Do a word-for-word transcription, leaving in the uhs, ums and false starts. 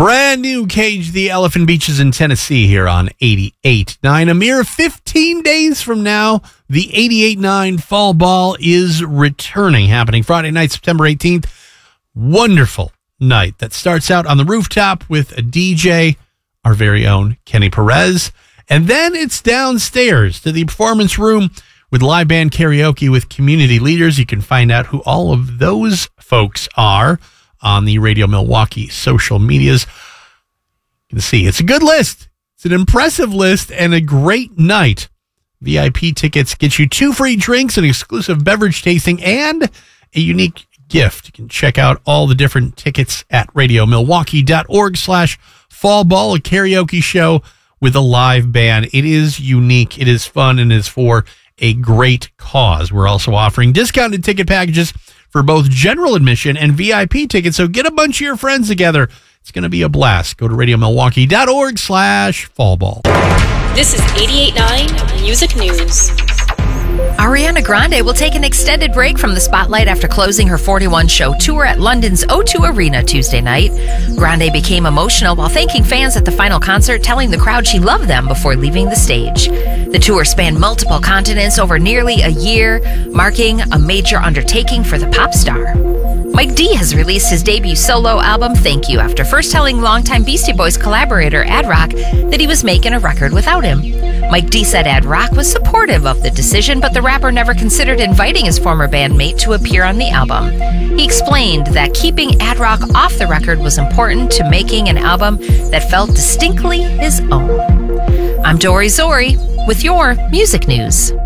Brand new Cage the Elephant Beaches in Tennessee here on eighty-eight point nine. A mere fifteen days from now, the eighty-eight point nine Fall Ball is returning, happening Friday night, September eighteenth. Wonderful night that starts out on the rooftop with a D J, our very own Kenny Perez. And then it's downstairs to the performance room with live band karaoke with community leaders. You can find out who all of those folks are on the Radio Milwaukee social medias. You can see it's a good list. It's an impressive list and a great night. V I P tickets get you two free drinks, an exclusive beverage tasting, and a unique gift. You can check out all the different tickets at radiomilwaukee.org slash fall ball, a karaoke show with a live band. It is unique. It is fun and is for a great cause. We're also offering discounted ticket packages for both general admission and V I P tickets. So get a bunch of your friends together. It's going to be a blast. Go to radiomilwaukee.org slash fallball. This is eighty-eight point nine Music News. Ariana Grande will take an extended break from the spotlight after closing her forty-one show tour at London's O two Arena Tuesday night. Grande became emotional while thanking fans at the final concert, telling the crowd she loved them before leaving the stage. The tour spanned multiple continents over nearly a year, marking a major undertaking for the pop star. Mike D has released his debut solo album, Thank You, after first telling longtime Beastie Boys collaborator Ad Rock that he was making a record without him. Mike D said Ad Rock was supportive of the decision, but the rapper never considered inviting his former bandmate to appear on the album. He explained that keeping Ad Rock off the record was important to making an album that felt distinctly his own. I'm Dory Zori with your music news.